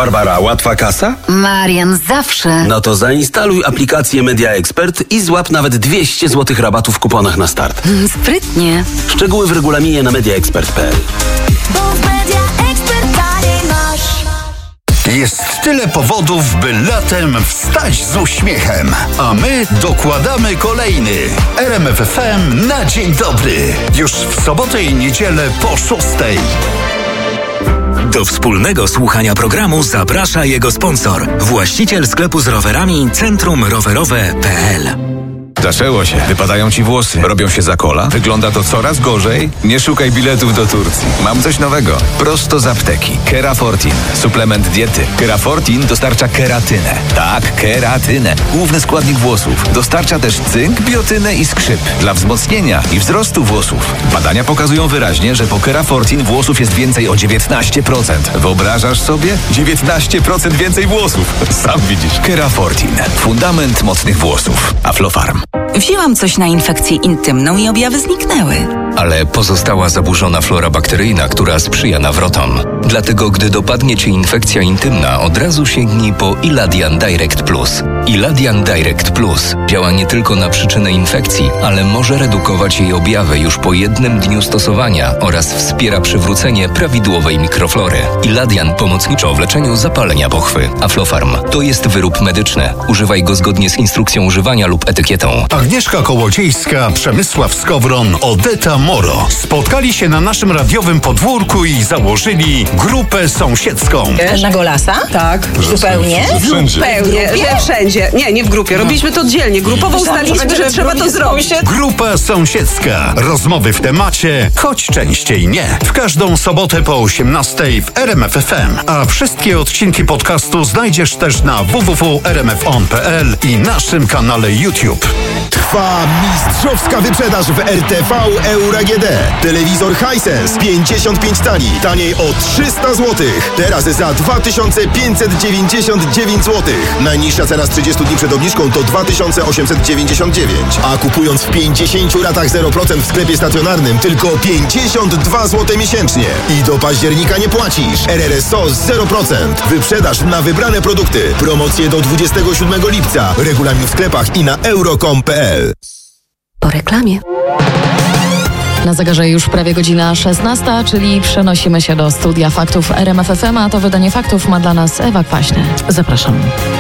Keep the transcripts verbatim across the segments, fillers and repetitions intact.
Barbara, łatwa kasa? Marian, zawsze. No to zainstaluj aplikację Media Expert i złap nawet dwieście złotych rabatu w kuponach na start. Mm, sprytnie. Szczegóły w regulaminie na mediaexpert kropka p l. Bo w Media Expert taniej masz. Jest tyle powodów, by latem wstać z uśmiechem. A my dokładamy kolejny. R M F F M na dzień dobry. Już w sobotę i niedzielę po szóstej. Do wspólnego słuchania programu zaprasza jego sponsor. Właściciel sklepu z rowerami Centrum Rowerowe kropka p l. Zaczęło się. Wypadają ci włosy. Robią się za kola. Wygląda to coraz gorzej. Nie szukaj biletów do Turcji. Mam coś nowego. Prosto z apteki. Kerafortin. Suplement diety. Kerafortin dostarcza keratynę. Tak, keratynę. Główny składnik włosów. Dostarcza też cynk, biotynę i skrzyp. Dla wzmocnienia i wzrostu włosów. Badania pokazują wyraźnie, że po Kerafortin włosów jest więcej o dziewiętnaście procent. Wyobrażasz sobie? dziewiętnaście procent więcej włosów. Sam widzisz. Kerafortin. Fundament mocnych włosów. Aflofarm. Wzięłam coś na infekcję intymną i objawy zniknęły. Ale pozostała zaburzona flora bakteryjna, która sprzyja nawrotom. Dlatego, gdy dopadnie Cię infekcja intymna, od razu sięgnij po Iladian Direct Plus. Iladian Direct Plus działa nie tylko na przyczynę infekcji, ale może redukować jej objawy już po jednym dniu stosowania oraz wspiera przywrócenie prawidłowej mikroflory. Iladian pomocniczo w leczeniu zapalenia pochwy. Aflofarm to jest wyrób medyczny. Używaj go zgodnie z instrukcją używania lub etykietą. Agnieszka Kołodziejska, Przemysław Skowron, Odeta Moro spotkali się na naszym radiowym podwórku i założyli grupę sąsiedzką. Na Golasa? Tak. Zupełnie? Zupełnie, że wszędzie. Nie, nie w grupie. Robiliśmy to dzielnie. Grupowo ustaliliśmy, że trzeba to zrobić. Grupa sąsiedzka. Rozmowy w temacie, choć częściej nie. W każdą sobotę po osiemnastej w R M F F M. A wszystkie odcinki podcastu znajdziesz też na w w w kropka r m f on kropka p l i naszym kanale YouTube. Trwa mistrzowska wyprzedaż w R T V Euro A G D. Telewizor Hisense pięćdziesiąt pięć cali, taniej o trzysta złotych. Teraz za dwa tysiące pięćset dziewięćdziesiąt dziewięć złotych. Najniższa cena z trzydziestu dni przed obniżką to dwa tysiące osiemset dziewięćdziesiąt dziewięć. A kupując w pięćdziesięciu ratach zero procent w sklepie stacjonarnym tylko pięćdziesiąt dwa złote miesięcznie. I do października nie płacisz. R R S O zero procent. Wyprzedaż na wybrane produkty. Promocje do dwudziestego siódmego lipca. Regulamin w sklepach i na euro kropka com kropka p l. Po reklamie. Na zegarze już prawie godzina szesnasta, czyli przenosimy się do studia faktów R M F F M, a to wydanie faktów ma dla nas Ewa Kwaśny. Zapraszam.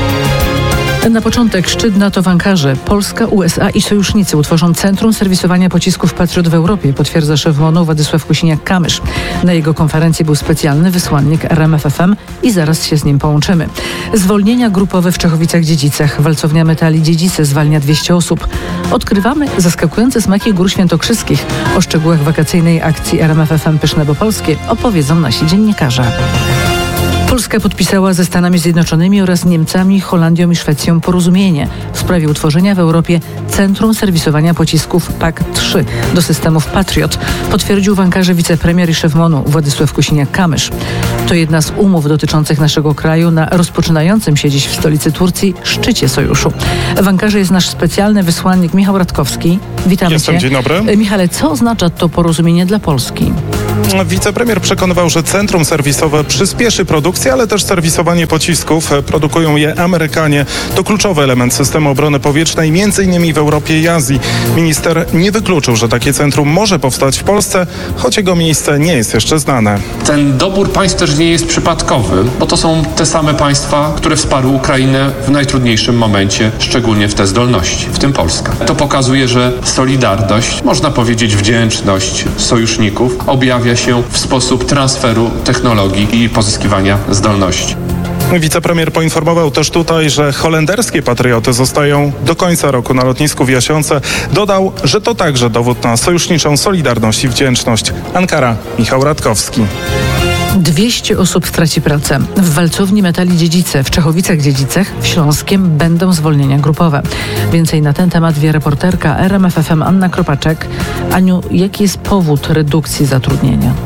Na początek szczyt NATO w Ankarze. Polska, U S A i sojusznicy utworzą Centrum Serwisowania Pocisków Patriot w Europie, potwierdza szef M O N-u Władysław Kosiniak-Kamysz. Na jego konferencji był specjalny wysłannik R M F F M i zaraz się z nim połączymy. Zwolnienia grupowe w Czechowicach-Dziedzicach. Walcownia Metali Dziedzice zwalnia dwieście osób. Odkrywamy zaskakujące smaki gór świętokrzyskich. O szczegółach wakacyjnej akcji R M F F M Pyszne Bo Polskie opowiedzą nasi dziennikarze. Polska podpisała ze Stanami Zjednoczonymi oraz Niemcami, Holandią i Szwecją porozumienie w sprawie utworzenia w Europie Centrum Serwisowania Pocisków P A K trzy do systemów Patriot, potwierdził w Ankarze wicepremier i szef M O N-u Władysław Kosiniak-Kamysz. To jedna z umów dotyczących naszego kraju na rozpoczynającym się dziś w stolicy Turcji szczycie sojuszu. W Ankarze jest nasz specjalny wysłannik Michał Radkowski. Witamy Jestem, Cię. dzień dobry. Michale, co oznacza to porozumienie dla Polski? Wicepremier przekonywał, że centrum serwisowe przyspieszy produkcję, ale też serwisowanie pocisków. Produkują je Amerykanie. To kluczowy element systemu obrony powietrznej, między innymi w Europie i Azji. Minister nie wykluczył, że takie centrum może powstać w Polsce, choć jego miejsce nie jest jeszcze znane. Ten dobór państw też nie jest przypadkowy, bo to są te same państwa, które wsparły Ukrainę w najtrudniejszym momencie, szczególnie w te zdolności, w tym Polska. To pokazuje, że solidarność, można powiedzieć wdzięczność sojuszników objawia się w sposób transferu technologii i pozyskiwania zdolności. Wicepremier poinformował też tutaj, że holenderskie patrioty zostają do końca roku na lotnisku w Jasionce. Dodał, że to także dowód na sojuszniczą solidarność i wdzięczność. Ankara, Michał Radkowski. dwieście osób straci pracę. W Walcowni Metali Dziedzice w Czechowicach-Dziedzicach w Śląskiem będą zwolnienia grupowe. Więcej na ten temat wie reporterka R M F F M Anna Kropaczek. Aniu, jaki jest powód redukcji zatrudnienia?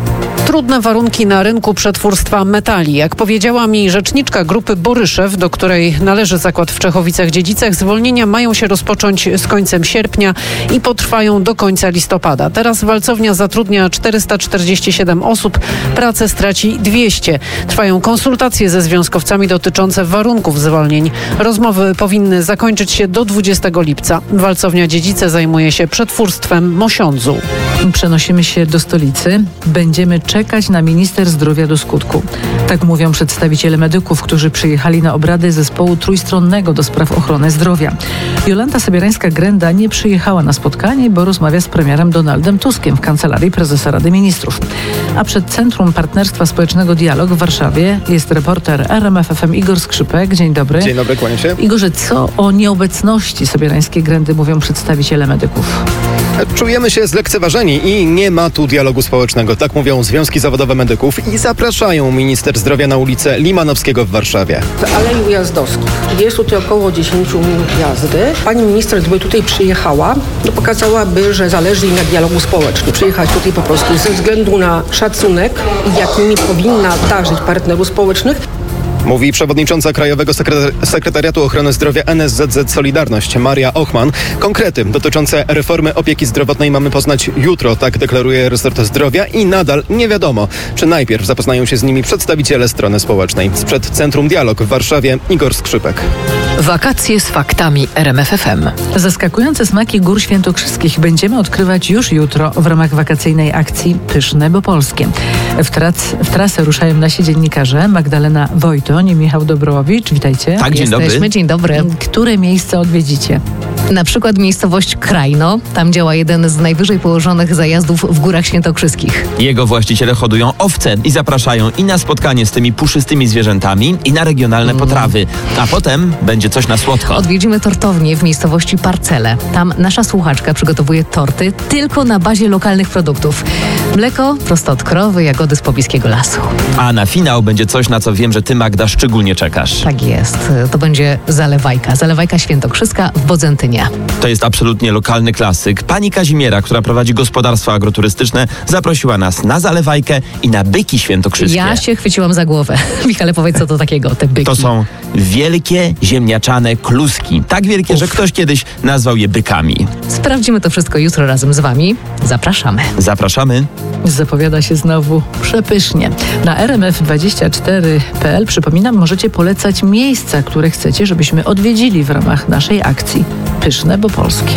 Trudne warunki na rynku przetwórstwa metali. Jak powiedziała mi rzeczniczka grupy Boryszew, do której należy zakład w Czechowicach-Dziedzicach, zwolnienia mają się rozpocząć z końcem sierpnia i potrwają do końca listopada. Teraz walcownia zatrudnia czterysta czterdzieści siedem osób, pracę straci dwieście. Trwają konsultacje ze związkowcami dotyczące warunków zwolnień. Rozmowy powinny zakończyć się do dwudziestego lipca. Walcownia Dziedzice zajmuje się przetwórstwem mosiądzu. Przenosimy się do stolicy. Będziemy czekać na minister zdrowia do skutku. Tak mówią przedstawiciele medyków, którzy przyjechali na obrady zespołu trójstronnego do spraw ochrony zdrowia. Jolanta Sobierajska-Grenda nie przyjechała na spotkanie, bo rozmawia z premierem Donaldem Tuskiem w Kancelarii Prezesa Rady Ministrów. A przed Centrum Partnerstwa Społecznego Dialog w Warszawie jest reporter R M F F M Igor Skrzypek. Dzień dobry. Dzień dobry, kłaniam się. Igorze, co o nieobecności Sobierańskiej Grendy mówią przedstawiciele medyków? Czujemy się zlekceważeni i nie ma tu dialogu społecznego. Tak mówią związki zawodowe medyków i zapraszają minister zdrowia na ulicę Limanowskiego w Warszawie. W Alei Ujazdowskich. Jest tutaj około dziesięć minut jazdy. Pani minister, gdyby tutaj przyjechała, to pokazałaby, że zależy jej na dialogu społecznym. Przyjechać tutaj po prostu ze względu na szacunek, jakimi powinna darzyć partnerów społecznych. Mówi przewodnicząca Krajowego Sekretariatu Ochrony Zdrowia N S Z Z Solidarność Maria Ochman. Konkrety dotyczące reformy opieki zdrowotnej mamy poznać jutro, tak deklaruje resort zdrowia i nadal nie wiadomo, czy najpierw zapoznają się z nimi przedstawiciele strony społecznej. Sprzed Centrum Dialog w Warszawie Igor Skrzypek. Wakacje z faktami R M F F M. Zaskakujące smaki gór świętokrzyskich będziemy odkrywać już jutro w ramach wakacyjnej akcji Pyszne, bo polskie. W, trac, w trasę ruszają nasi dziennikarze Magdalena Wojtoń i Michał Dobrowicz. Witajcie. Tak, dzień Jesteśmy. dobry. Dzień dobry. Które miejsca odwiedzicie? Na przykład miejscowość Krajno. Tam działa jeden z najwyżej położonych zajazdów w Górach Świętokrzyskich. Jego właściciele hodują owce i zapraszają i na spotkanie z tymi puszystymi zwierzętami, i na regionalne mm. potrawy. A potem będzie coś na słodko. Odwiedzimy tortownię w miejscowości Parcele. Tam nasza słuchaczka przygotowuje torty tylko na bazie lokalnych produktów. Mleko prosto od krowy, jagody z pobliskiego lasu. A na finał będzie coś, na co wiem, że ty, Magda, szczególnie czekasz. Tak jest. To będzie zalewajka. Zalewajka świętokrzyska w Bodzentynie. To jest absolutnie lokalny klasyk. Pani Kazimiera, która prowadzi gospodarstwo agroturystyczne, zaprosiła nas na zalewajkę i na byki świętokrzyskie. Ja się chwyciłam za głowę. Michale, powiedz, co to takiego, te byki? To są wielkie, ziemniaczane kluski. Tak wielkie, Uf. że ktoś kiedyś nazwał je bykami. Sprawdzimy to wszystko jutro razem z wami. Zapraszamy. Zapraszamy. Zapowiada się znowu przepysznie. Na R M F dwadzieścia cztery kropka p l przypominam, możecie polecać miejsca, które chcecie, żebyśmy odwiedzili w ramach naszej akcji Pyszne, bo polskie.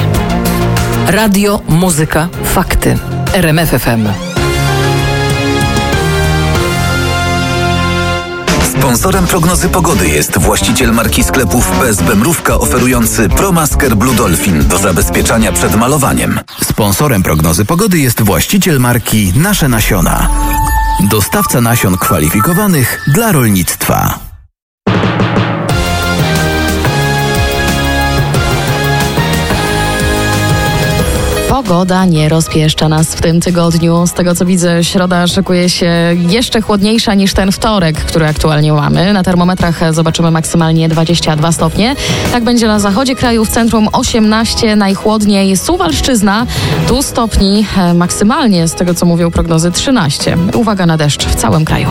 Radio, muzyka, fakty. R M F F M. Sponsorem prognozy pogody jest właściciel marki sklepów P S B Mrówka oferujący ProMasker Blue Dolphin do zabezpieczania przed malowaniem. Sponsorem prognozy pogody jest właściciel marki Nasze Nasiona. Dostawca nasion kwalifikowanych dla rolnictwa. Pogoda nie rozpieszcza nas w tym tygodniu. Z tego co widzę, środa szykuje się jeszcze chłodniejsza niż ten wtorek, który aktualnie mamy. Na termometrach zobaczymy maksymalnie dwadzieścia dwa stopnie. Tak będzie na zachodzie kraju, w centrum osiemnaście, najchłodniej Suwalszczyzna. Tu stopni maksymalnie, z tego co mówią prognozy, trzynaście. Uwaga na deszcz w całym kraju.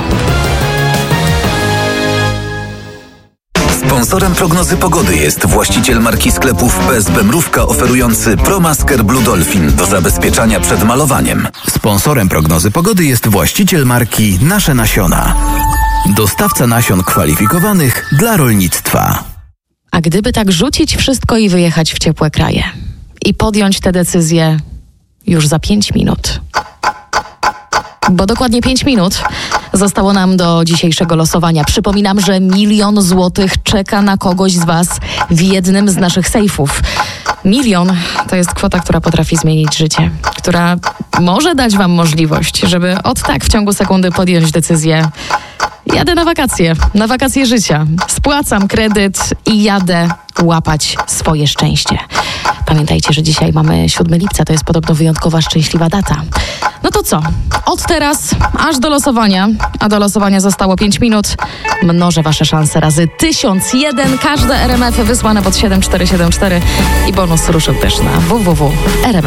Sponsorem prognozy pogody jest właściciel marki sklepów P S B Mrówka oferujący ProMasker Blue Dolphin do zabezpieczania przed malowaniem. Sponsorem prognozy pogody jest właściciel marki Nasze Nasiona. Dostawca nasion kwalifikowanych dla rolnictwa. A gdyby tak rzucić wszystko i wyjechać w ciepłe kraje i podjąć tę decyzję już za pięć minut. Bo dokładnie pięć minut zostało nam do dzisiejszego losowania. Przypominam, że milion złotych czeka na kogoś z was w jednym z naszych sejfów. Milion to jest kwota, która potrafi zmienić życie, która może dać wam możliwość, żeby od tak w ciągu sekundy podjąć decyzję. Jadę na wakacje, na wakacje życia. Spłacam kredyt i jadę łapać swoje szczęście. Pamiętajcie, że dzisiaj mamy siódmego lipca, to jest podobno wyjątkowa, szczęśliwa data. No to co? Od teraz aż do losowania, a do losowania zostało pięć minut. Mnożę wasze szanse razy tysiąc jeden. Każde R M F wysłane pod siedem cztery siedem cztery i bonus ruszył też na w w w kropka r m f